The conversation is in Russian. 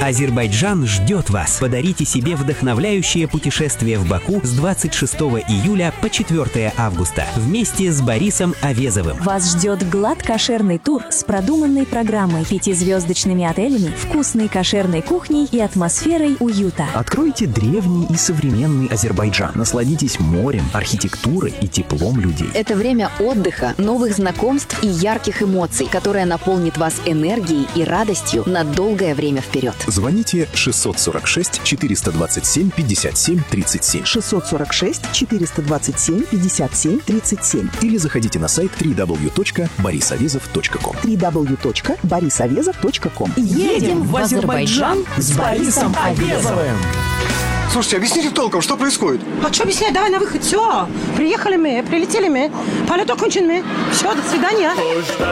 Азербайджан ждет вас. Подарите себе вдохновляющее путешествие в Баку с 26 июля по 4 августа вместе с Борисом Авезовым. Вас ждет глад-кошерный тур с продуманной программой, 5-звездочными отелями, вкусной кошерной кухней и атмосферой уюта. Откройте древний и современный Азербайджан. Насладитесь морем, архитектурой и теплом людей. Это время отдыха, новых знакомств и ярких эмоций, которое наполнит вас энергией и радостью на долгое время вперед. Звоните 646 427 57 37. 646 427 57 37. Или заходите на сайт www.borisavезов.com. www.borisavезов.com. Едем в Азербайджан с Борисом Авезовым. Слушайте, объясните толком, что происходит? А что объяснять? Давай на выход. Все. Приехали мы, прилетели мы. Полет окончен мы. Все, до свидания.